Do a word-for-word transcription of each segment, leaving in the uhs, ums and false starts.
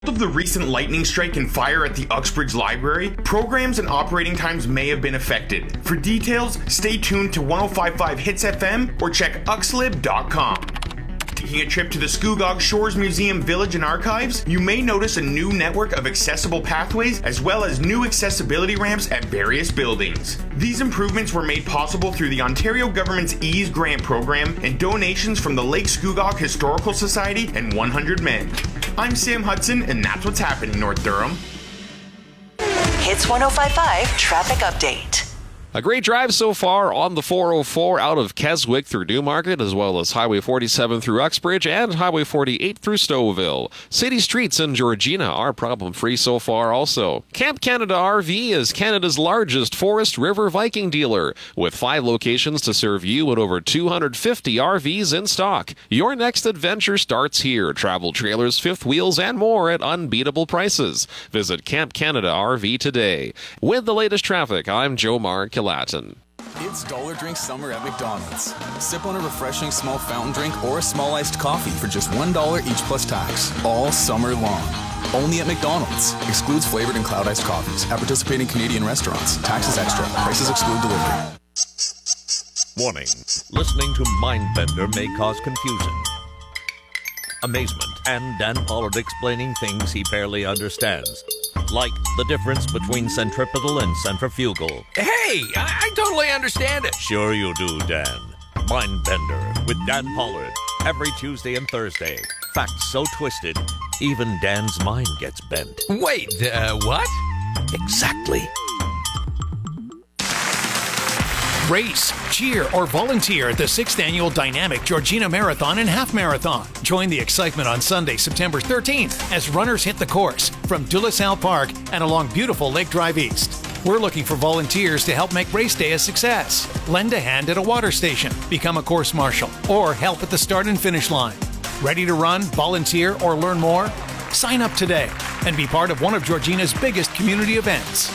Of the recent lightning strike and fire at the Uxbridge Library, programs and operating times may have been affected. For details, stay tuned to ten fifty-five Hits F M or check uxlib dot com. Taking a trip to the Scugog Shores Museum Village and Archives, you may notice a new network of accessible pathways as well as new accessibility ramps at various buildings. These improvements were made possible through the Ontario government's EASE grant program and donations from the Lake Scugog Historical Society and one hundred men. I'm Sam Hudson, and that's what's happening, North Durham. Hits ten fifty-five Traffic Update. A great drive so far on the four oh four out of Keswick through Newmarket, as well as Highway forty-seven through Uxbridge and Highway forty-eight through Stouffville. City streets in Georgina are problem-free so far also. Camp Canada R V is Canada's largest Forest River Viking dealer, with five locations to serve you and over two hundred fifty R Vs in stock. Your next adventure starts here. Travel trailers, fifth wheels, and more at unbeatable prices. Visit Camp Canada R V today. With the latest traffic, I'm Joe Mark. Latin. It's Dollar Drink Summer at McDonald's. Sip on a refreshing small fountain drink or a small iced coffee for just one dollar each plus tax, all summer long. Only at McDonald's. Excludes flavored and cloud iced coffees. At participating Canadian restaurants. Taxes extra. Prices exclude delivery. Warning. Listening to Mindbender may cause confusion, amazement, and Dan Pollard explaining things he barely understands. Like the difference between centripetal and centrifugal. Hey, I, I totally understand it. Sure you do, Dan. Mindbender with Dan Pollard. Every Tuesday and Thursday. Facts so twisted, even Dan's mind gets bent. Wait, uh, what? Exactly. Race, cheer, or volunteer at the sixth Annual Dynamic Georgina Marathon and Half Marathon. Join the excitement on Sunday, September thirteenth, as runners hit the course from De La Salle Park and along beautiful Lake Drive East. We're looking for volunteers to help make race day a success. Lend a hand at a water station, become a course marshal, or help at the start and finish line. Ready to run, volunteer, or learn more? Sign up today and be part of one of Georgina's biggest community events.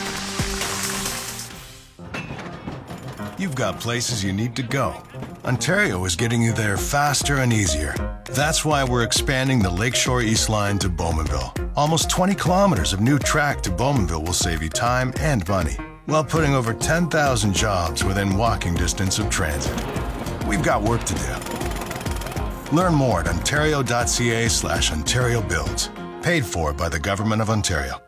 You've got places you need to go. Ontario is getting you there faster and easier. That's why we're expanding the Lakeshore East Line to Bowmanville. Almost twenty kilometers of new track to Bowmanville will save you time and money, while putting over ten thousand jobs within walking distance of transit. We've got work to do. Learn more at ontario.ca slash Ontario Builds. Paid for by the Government of Ontario.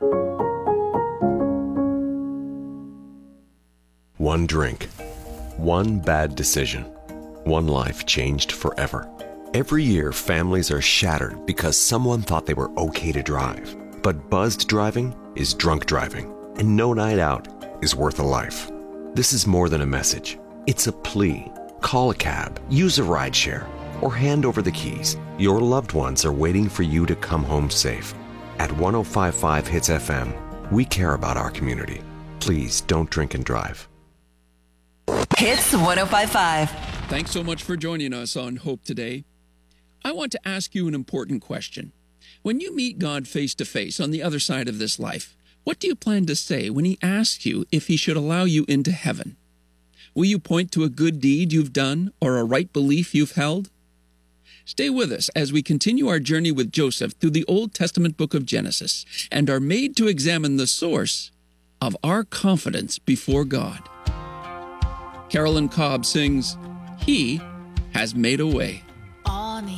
One drink. One bad decision. One life changed forever. Every year, families are shattered because someone thought they were okay to drive. But buzzed driving is drunk driving, and no night out is worth a life. This is more than a message. It's a plea. Call a cab, use a rideshare, or hand over the keys. Your loved ones are waiting for you to come home safe. At ten fifty-five Hits F M, we care about our community. Please don't drink and drive. Hits ten fifty-five. Thanks so much for joining us on Hope Today. I want to ask you an important question. When you meet God face to face on the other side of this life, what do you plan to say when he asks you if he should allow you into heaven? Will you point to a good deed you've done or a right belief you've held? Stay with us as we continue our journey with Joseph through the Old Testament book of Genesis and are made to examine the source of our confidence before God. Carolyn Cobb sings, "He has made a way."